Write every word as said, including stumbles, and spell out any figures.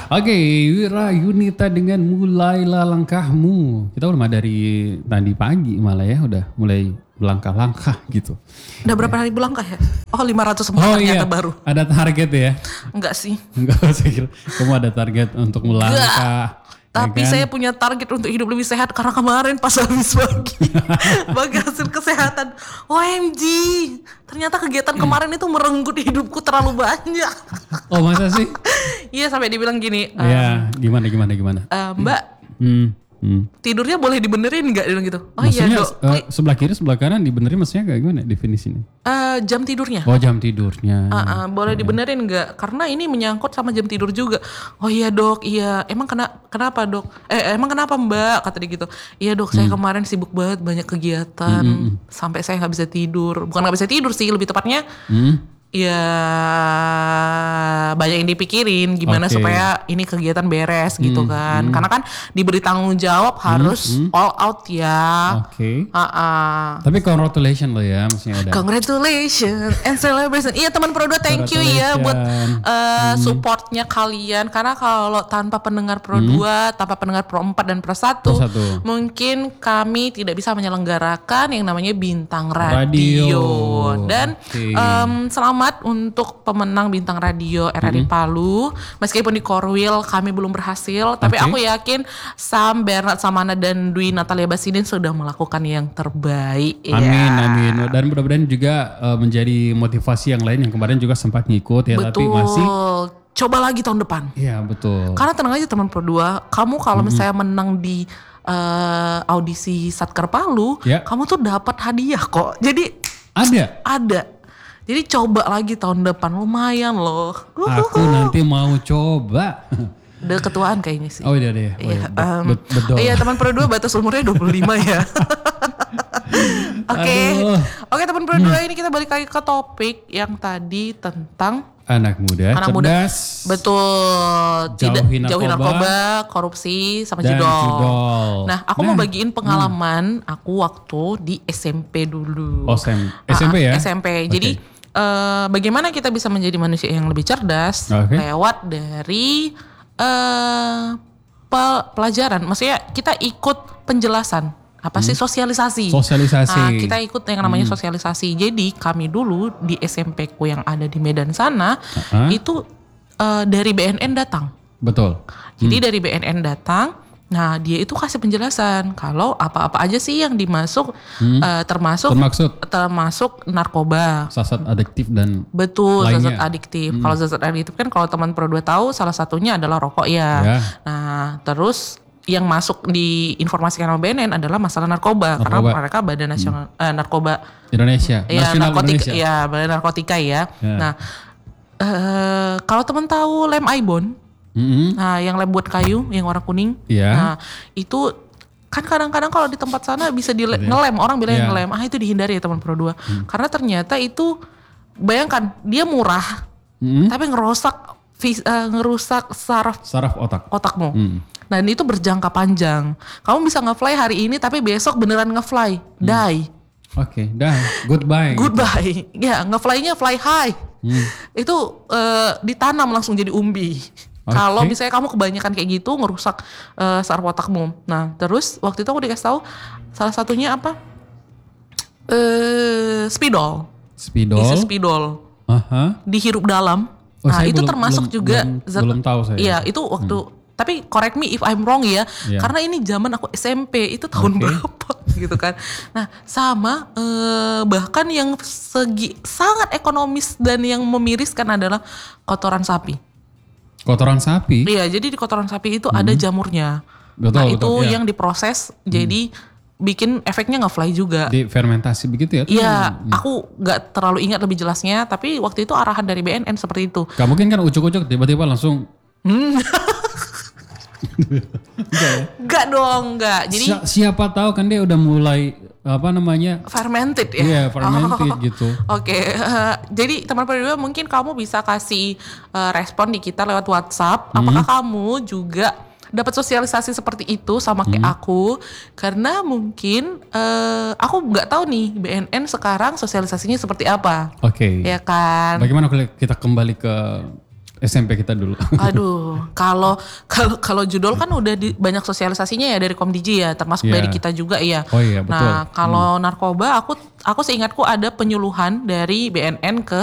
Oke, Wira Yunita dengan mulailah langkahmu. Kita udah dari tadi pagi malah ya, udah mulai langkah-langkah gitu. Udah berapa hari berlangkah ya? Oh lima ratus empat Oh ternyata iya, baru. ada target ya? Enggak sih. Enggak, saya kira kamu ada target untuk melangkah. Tapi ya kan? saya punya target untuk hidup lebih sehat karena kemarin pas habis bagi bagi hasil kesehatan, O M G, ternyata kegiatan kemarin itu merenggut hidupku terlalu banyak. Oh masa sih? Iya sampai dibilang gini. Iya, um, gimana gimana gimana? Uh, Mbak, hmm, hmm. tidurnya boleh dibenerin nggak? Dia bilang gitu. Oh maksudnya, iya dok. Uh, sebelah kiri sebelah kanan dibenerin maksudnya kayak gimana definisinya? Uh, jam tidurnya. Oh jam tidurnya. Uh, uh, boleh ya. dibenerin nggak? Karena ini menyangkut sama jam tidur juga. Oh iya dok, iya. Emang kena, kenapa dok? Eh emang kenapa mbak? Kata dia gitu. Iya dok, hmm. saya kemarin sibuk banget banyak kegiatan hmm, hmm, hmm. sampai saya nggak bisa tidur. Bukan nggak bisa tidur sih, lebih tepatnya. Hmm. Ya banyak yang dipikirin gimana okay. supaya ini kegiatan beres hmm, gitu kan. Hmm. Karena kan diberi tanggung jawab harus hmm, hmm. all out ya. Oke. Okay. Uh-uh. Tapi congratulations lo ya maksudnya ada. Congratulations and celebration. Iya teman Pro dua thank you ya buat uh, hmm. supportnya kalian. Karena kalau tanpa pendengar Pro dua, hmm. tanpa pendengar Pro empat dan Pro satu, mungkin kami tidak bisa menyelenggarakan yang namanya Bintang Radio. Radio. Dan okay. um, selama Selamat untuk pemenang Bintang Radio R R I mm-hmm. Palu. Meskipun di Korwil kami belum berhasil, tapi okay. aku yakin Sam, Bernard Samana dan Dwi Natalia Basidin sudah melakukan yang terbaik. Amin, ya. amin. Dan mudah-mudahan juga uh, menjadi motivasi yang lain yang kemarin juga sempat ngikut ya, betul. Tapi masih coba lagi tahun depan. Iya, betul. Karena tenang aja teman Pro dua, kamu kalau mm-hmm. misalnya menang di uh, audisi Satker Palu, yeah. kamu tuh dapat hadiah kok. Jadi ada. Ada. Jadi coba lagi tahun depan, lumayan loh. Aku nanti mau coba. Udah ketuaan kayaknya sih. Oh iya deh. Oh, iya, iya. Um, betul. Iya teman Pro dua batas umurnya dua puluh lima ya. Oke. Okay. Oke okay, teman Pro dua hmm. ini kita balik lagi ke topik yang tadi tentang anak muda, anak cerdas, muda. Betul. Tidak jauhi narkoba, jauhi narkoba, korupsi, sama dan judol. judol. Nah, aku nah, mau bagiin pengalaman hmm. aku waktu di S M P dulu. Oh, S M P, S M P ya? S M P. Okay. Jadi uh, bagaimana kita bisa menjadi manusia yang lebih cerdas okay. lewat dari uh, pelajaran. Maksudnya kita ikut penjelasan. Apa sih hmm. sosialisasi? Sosialisasi. Nah, kita ikut yang namanya hmm. sosialisasi. Jadi kami dulu di S M P ku yang ada di Medan sana uh-huh. itu uh, dari B N N datang. Betul. Jadi hmm. dari B N N datang. Nah dia itu kasih penjelasan kalau apa-apa aja sih yang dimasuk hmm. uh, termasuk termasuk termasuk narkoba, zat adiktif dan betul lainnya. zat adiktif. Hmm. Kalau zat adiktif kan kalau teman Pro dua tahu salah satunya adalah rokok ya. ya. Nah terus yang masuk diinformasikan oleh B N N adalah masalah narkoba, narkoba. Karena mereka Badan Nasional hmm. eh, Narkoba Indonesia, ya, Nasional narkotika, Indonesia. Ya Badan Narkotika ya. ya. Nah uh, kalau teman tahu lem Ibon, mm-hmm. nah yang lem buat kayu yang warna kuning, yeah. nah itu kan kadang-kadang kalau di tempat sana bisa di yeah. ngelem, orang bilang yeah. ngelem, ah itu dihindari ya teman Pro dua, hmm. karena ternyata itu bayangkan dia murah, mm-hmm. tapi ngerusak uh, ngerusak saraf saraf otak otakmu. Mm. Dan itu berjangka panjang. Kamu bisa nge-fly hari ini tapi besok beneran nge-fly. Hmm. Die. Oke, okay, die. Goodbye. Goodbye. Gitu. Ya, nge-fly-nya fly high. Hmm. Itu uh, ditanam langsung jadi umbi. Okay. Kalau misalnya kamu kebanyakan kayak gitu ngerusak uh, saraf otakmu. Nah, terus waktu itu aku dikasih tahu salah satunya apa? Uh, spidol. Spidol. Isi spidol. Uh-huh. Dihirup dalam. Oh, nah, itu belum, belum, termasuk juga belum, zat, belum tahu saya. Iya, itu waktu hmm. Tapi correct me if I'm wrong ya, yeah. karena ini zaman aku S M P itu tahun okay. berapa gitu kan. Nah sama eh, bahkan yang segi sangat ekonomis dan yang memiriskan adalah kotoran sapi. Kotoran sapi? Iya, jadi di kotoran sapi itu hmm. ada jamurnya. Betul, nah betul, itu ya. yang diproses hmm. jadi bikin efeknya nge-fly juga. Di fermentasi begitu ya? Iya, hmm. aku gak terlalu ingat lebih jelasnya, tapi waktu itu arahan dari B N N seperti itu. Gak mungkin kan ucuk-ucuk tiba-tiba langsung... Hmm. Enggak ya? Enggak dong, enggak. Jadi Si- siapa tahu kan dia udah mulai apa namanya? Fermented ya. Iya, yeah, fermented oh, gitu. Oke. Okay. Uh, jadi teman Pro dua mungkin kamu bisa kasih uh, respon di kita lewat WhatsApp. Hmm. Apakah kamu juga dapat sosialisasi seperti itu sama kayak hmm. aku? Karena mungkin uh, aku nggak tahu nih B N N sekarang sosialisasinya seperti apa. Oke. Okay. Ya kan. Bagaimana kalau kita kembali ke S M P kita dulu. Aduh, kalau kalau kalau judul kan udah di, banyak sosialisasinya ya dari Komdiji ya, termasuk yeah. dari kita juga ya. Oh iya betul. Nah kalau hmm. narkoba, aku aku seingatku ada penyuluhan dari B N N ke